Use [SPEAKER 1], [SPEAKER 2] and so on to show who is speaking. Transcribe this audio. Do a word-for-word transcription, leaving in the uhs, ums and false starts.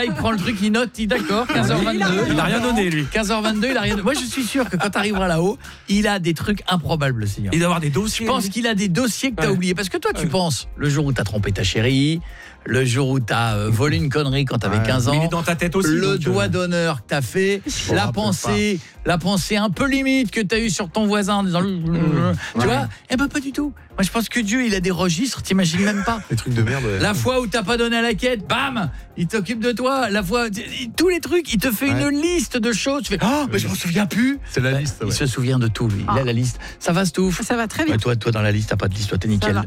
[SPEAKER 1] il prend le truc, il note, il d'accord, quinze heures vingt-deux.
[SPEAKER 2] Il a rien donné, lui.
[SPEAKER 1] quinze heures vingt-deux, il a rien donné. Moi, je suis sûr que quand tu arriveras là-haut, il a des trucs improbables, le Seigneur.
[SPEAKER 2] Il doit avoir des dossiers.
[SPEAKER 1] Je pense qu'il a des dossiers que tu as
[SPEAKER 2] Ouais.
[SPEAKER 1] oubliés. Parce que toi, tu
[SPEAKER 2] Ouais.
[SPEAKER 1] penses, le jour où tu as trompé ta chérie, le jour où tu as euh, volé une connerie quand tu avais
[SPEAKER 3] Ouais.
[SPEAKER 1] quinze ans,
[SPEAKER 2] Mais il est dans ta tête aussi.
[SPEAKER 1] le
[SPEAKER 2] donc,
[SPEAKER 1] doigt
[SPEAKER 2] euh,
[SPEAKER 1] d'honneur que tu as fait,
[SPEAKER 3] me
[SPEAKER 1] la
[SPEAKER 3] rappelle
[SPEAKER 1] pensée, la pensée un peu limite que tu as eue sur ton voisin en disant tu
[SPEAKER 3] Ouais.
[SPEAKER 1] vois, eh ben pas du tout. Moi je pense que Dieu, il a des registres, t'imagines même pas.
[SPEAKER 3] Les trucs de merde. ouais.
[SPEAKER 1] La fois où t'as pas donné à la quête, bam, il t'occupe de toi. La fois, tous les trucs, il te fait
[SPEAKER 3] Ouais.
[SPEAKER 1] une liste de choses. Tu fais, oh, mais je m'en souviens plus.
[SPEAKER 3] C'est la
[SPEAKER 1] Bah,
[SPEAKER 3] liste.
[SPEAKER 1] Il
[SPEAKER 3] ouais.
[SPEAKER 1] se souvient de tout, lui. Il a
[SPEAKER 4] Ah.
[SPEAKER 1] la liste. Ça va, Stouff?
[SPEAKER 4] Ça va très
[SPEAKER 1] Ouais,
[SPEAKER 4] vite.
[SPEAKER 1] toi, toi dans la liste, t'as pas de liste, toi t'es nickel.
[SPEAKER 4] va.